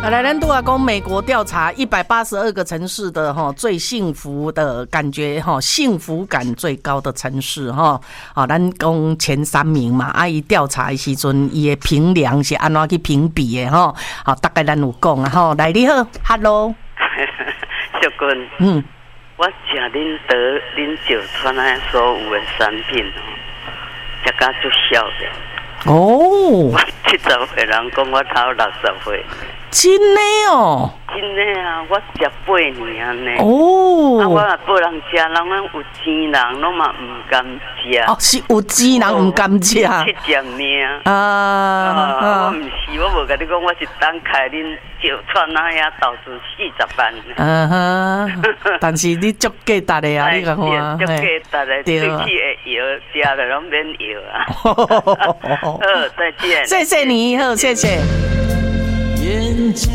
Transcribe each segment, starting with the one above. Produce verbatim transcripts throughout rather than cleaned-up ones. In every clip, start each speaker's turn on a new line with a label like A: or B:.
A: 啊，来，咱都要讲美国调查一百八十二个城市的哈最幸福的感觉哈，幸福感最高的城市哈。啊，咱讲前三名嘛，啊，伊调查的时阵，伊的评量是安怎去评比的哈？好，大概咱有讲啊哈。来，你好 ，Hello，
B: 小君，嗯，我食恁得恁石川的所有的产品哦，食甲足少的。哦，我七十岁人讲我头六十岁。
A: 真的哦，
B: 真的啊，我食八年安尼。
A: 哦，
B: 啊，我也无人食，人咱有钱人，拢嘛唔甘食。
A: 哦，是有钱人唔甘食。
B: 七条命啊！啊，我唔是，我无甲你讲，我是当开恁石川那遐投资四十万。嗯哼，
A: 但是你足价值的啊，你讲看。
B: 足价值的，对气的药食了拢免药啊。好，再见。
A: 谢谢你，好，谢谢。眼睛，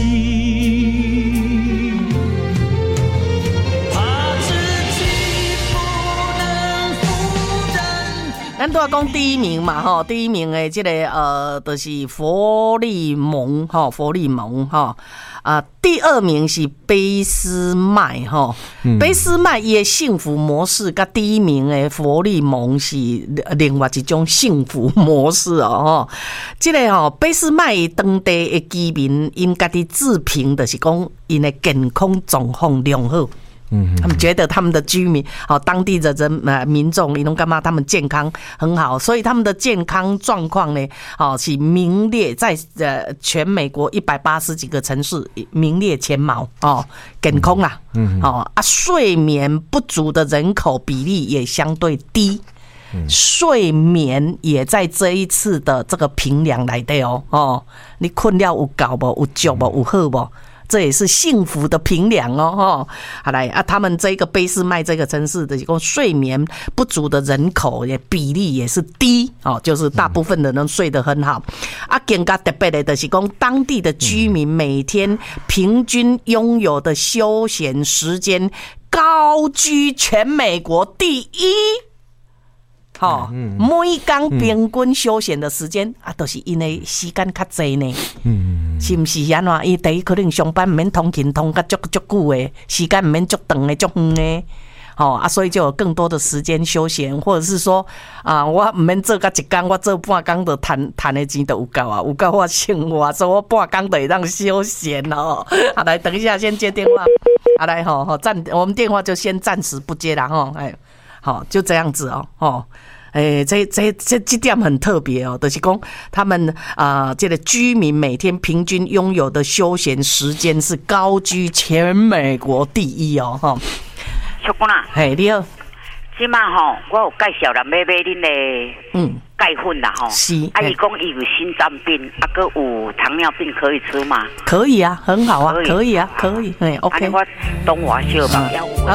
A: 怕自己不能负担。咱都要讲第一名嘛，吼，第一名的这个呃，就是佛利蒙，哈，佛利蒙，哈。啊，第二名是俾斯麦哈，俾斯麦伊的幸福模式，甲第一名的佛利蒙是另外一种幸福模式哦。这个吼，俾斯麦当地的居民因家己自评的是讲，因的健康状况良好。嗯，他们觉得他们的居民，好当地的人呃民众，伊拢干嘛？他们健康很好，所以他们的健康状况呢，好是名列在呃全美国一百八十几个城市名列前茅哦，健康啦，嗯，哦啊，睡眠不足的人口比例也相对低。睡眠也在这一次的这个评量来的哦，哦，你困了有够无？有足无？有好无？这也是幸福的评量哦，哈，好来啊，他们这个俾斯麦这个城市的一个睡眠不足的人口也比例也是低哦，就是大部分的人睡得很好。啊，更加特别的就是讲当地的居民每天平均拥有的休闲时间高居全美国第一。哦，每天平均休闲的时间啊，都是因为时间较济呢。嗯，是不是安怎？伊第一可能上班唔免通勤通甲足足久的，时间唔免足长的足远的。哦啊，所以就有更多的时间休闲，或者是说啊，我唔免做甲一天，我做半天就赚赚的钱就有够啊，有够我生活，所以我半天就会让休闲哦。好，来等一下先接电话。好，来吼吼暂，我们电话就先暂时不接了吼，哎。好，就这样子哦，哦，诶，这这这这点很特别哦，就是讲他们啊、呃，这个居民每天平均拥有的休闲时间是高居全美国第一哦，哈。
B: 小姑啊，
A: 嘿，你好，
B: 即马吼，我有介绍人要买恁的嗯钙粉啦吼，是，啊，伊讲伊有心脏病，啊，个有糖尿病可以吃吗？
A: 可以啊，很好啊，可以啊，可以，哎 ，OK。
B: 我东华小吧，要。